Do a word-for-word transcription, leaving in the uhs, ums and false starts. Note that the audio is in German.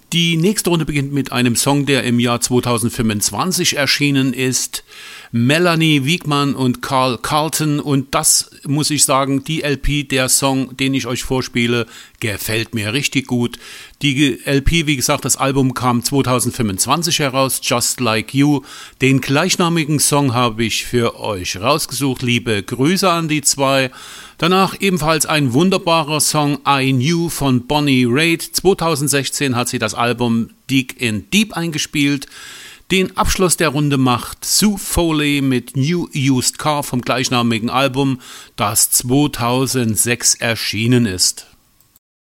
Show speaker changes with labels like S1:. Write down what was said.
S1: Die nächste Runde beginnt mit einem Song, der im Jahr zweitausendfünfundzwanzig erschienen ist. Melanie Wiegmann und Carl Carlton, und das muss ich sagen, die L P, der Song, den ich euch vorspiele, gefällt mir richtig gut. Die L P, wie gesagt, das Album kam zweitausendfünfundzwanzig heraus, Just Like You. Den gleichnamigen Song habe ich für euch rausgesucht. Liebe Grüße an die zwei. Danach ebenfalls ein wunderbarer Song, I Knew von Bonnie Raitt. zweitausendsechzehn hat sie das Album Dig in Deep eingespielt. Den Abschluss der Runde macht Sue Foley mit New Used Car vom gleichnamigen Album, das zweitausendsechs erschienen ist.